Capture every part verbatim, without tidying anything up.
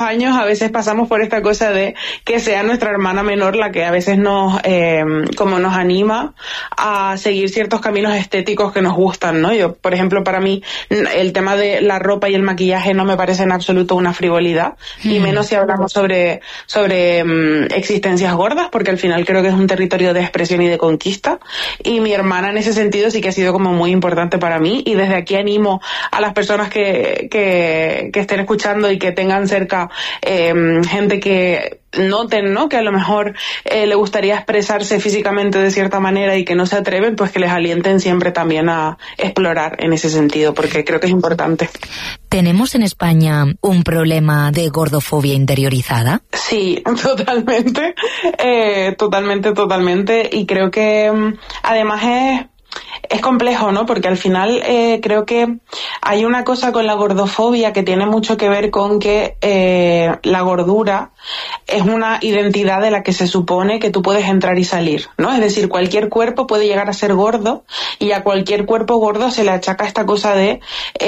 años a veces pasamos por esta cosa de que sea nuestra hermana menor la que a veces nos, eh, como nos anima a seguir ciertos caminos estéticos que nos gustan, ¿no? Yo, por ejemplo, para mí, el tema de la ropa y el maquillaje no me parece en absoluto una frivolidad, mm. y menos si hablamos sobre, sobre um, existencias gordas, porque al final creo que es un territorio de expresión y de conquista, y mi hermana en ese sentido sí que ha sido como muy importante para mí, y desde aquí animo a las personas que, que, que estén escuchando y que tengan cerca eh, gente que noten, ¿no?, que a lo mejor eh, le gustaría expresarse físicamente de cierta manera y que no se atreven, pues que les alienten siempre también a explorar en ese sentido, porque creo que es importante. ¿Tenemos en España un problema de gordofobia interiorizada? Sí, totalmente, eh, totalmente, totalmente, y creo que además es Es complejo, ¿no? Porque al final eh, creo que hay una cosa con la gordofobia que tiene mucho que ver con que eh, la gordura es una identidad de la que se supone que tú puedes entrar y salir, ¿no? Es decir, cualquier cuerpo puede llegar a ser gordo, y a cualquier cuerpo gordo se le achaca esta cosa de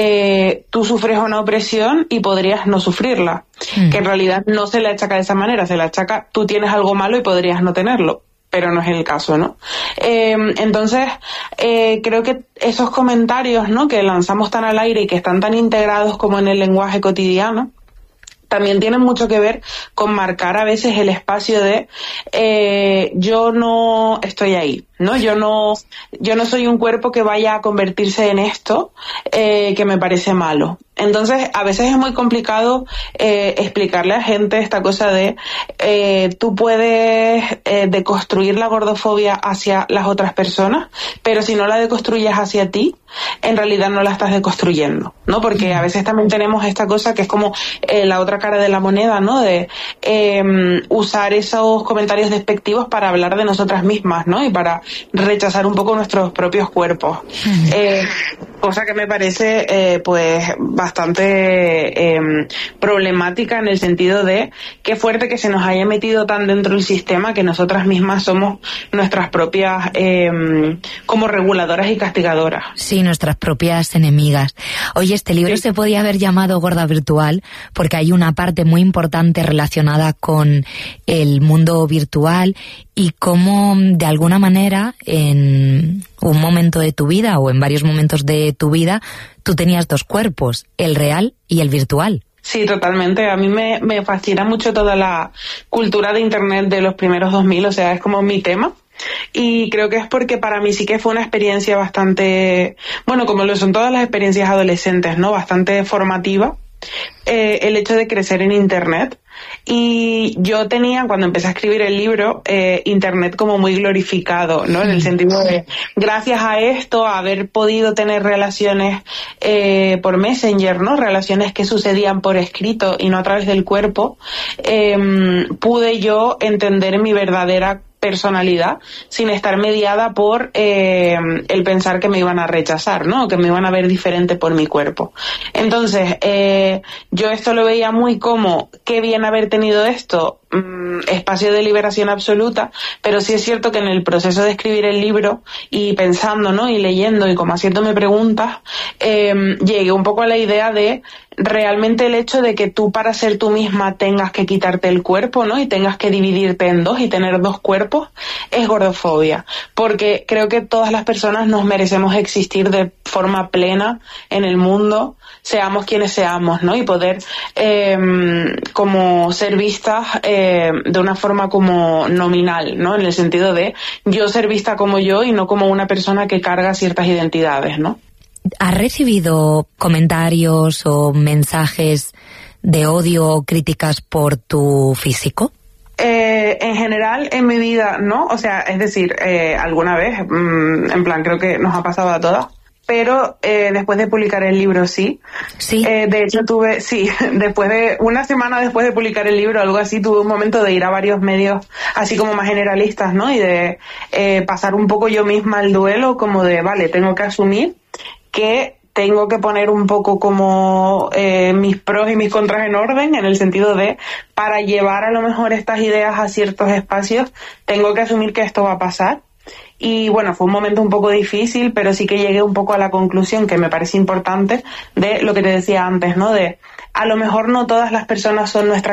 eh, tú sufres una opresión y podrías no sufrirla, mm. que en realidad no se le achaca de esa manera, se le achaca tú tienes algo malo y podrías no tenerlo, pero no es el caso, ¿no? Eh, entonces, eh, creo que esos comentarios, ¿no?, que lanzamos tan al aire y que están tan integrados como en el lenguaje cotidiano, también tienen mucho que ver con marcar a veces el espacio de eh, yo no estoy ahí, ¿no? Yo no, yo no soy un cuerpo que vaya a convertirse en esto, eh, que me parece malo. Entonces, a veces es muy complicado eh, explicarle a gente esta cosa de eh, tú puedes eh, deconstruir la gordofobia hacia las otras personas, pero si no la deconstruyes hacia ti, en realidad no la estás deconstruyendo, ¿no? Porque a veces también tenemos esta cosa que es como eh, la otra cara de la moneda, ¿no? De eh, usar esos comentarios despectivos para hablar de nosotras mismas, ¿no? Y para rechazar un poco nuestros propios cuerpos. Eh, cosa que me parece, eh, pues, bastante eh, problemática en el sentido de qué fuerte que se nos haya metido tan dentro del sistema que nosotras mismas somos nuestras propias eh, como reguladoras y castigadoras. Sí, nuestras propias enemigas. Oye, este libro sí. se podía haber llamado Gorda Virtual porque hay una parte muy importante relacionada con el mundo virtual y cómo, de alguna manera, en un momento de tu vida o en varios momentos de tu vida, tú tenías dos cuerpos, el real y el virtual. Sí, totalmente. A mí me, me fascina mucho toda la cultura de Internet de los primeros dos mil, o sea, es como mi tema. Y creo que es porque para mí sí que fue una experiencia bastante, bueno, como lo son todas las experiencias adolescentes, ¿no? Bastante formativa. Eh, el hecho de crecer en Internet. Y yo tenía, cuando empecé a escribir el libro, eh, Internet como muy glorificado, ¿no? En el sentido de, gracias a esto, a haber podido tener relaciones eh, por Messenger, ¿no? Relaciones que sucedían por escrito y no a través del cuerpo, eh, pude yo entender mi verdadera personalidad sin estar mediada por eh, el pensar que me iban a rechazar, ¿no? Que me iban a ver diferente por mi cuerpo. Entonces, eh, yo esto lo veía muy como, qué bien haber tenido esto, mmm, espacio de liberación absoluta, pero sí es cierto que en el proceso de escribir el libro y pensando, ¿no? Y leyendo y como haciéndome preguntas, eh, llegué un poco a la idea de realmente el hecho de que tú para ser tú misma tengas que quitarte el cuerpo, ¿no? Y tengas que dividirte en dos y tener dos cuerpos, es gordofobia. Porque creo que todas las personas nos merecemos existir de forma plena en el mundo, seamos quienes seamos, ¿no? Y poder eh, como ser vistas eh, de una forma como nominal, ¿no? En el sentido de yo ser vista como yo y no como una persona que carga ciertas identidades, ¿no? ¿Has recibido comentarios o mensajes de odio o críticas por tu físico? Eh, en general, en mi vida, no. O sea, es decir, eh, alguna vez, mmm, en plan, creo que nos ha pasado a todas. Pero eh, después de publicar el libro, sí. Sí. Eh, de hecho, tuve, sí, después de, una semana después de publicar el libro, algo así, tuve un momento de ir a varios medios, así como más generalistas, ¿no? Y de eh, pasar un poco yo misma el duelo, como de, vale, tengo que asumir que tengo que poner un poco como eh, mis pros y mis contras en orden, en el sentido de, para llevar a lo mejor estas ideas a ciertos espacios, tengo que asumir que esto va a pasar. Y bueno, fue un momento un poco difícil, pero sí que llegué un poco a la conclusión que me parece importante de lo que te decía antes, ¿no? De, a lo mejor no todas las personas son nuestras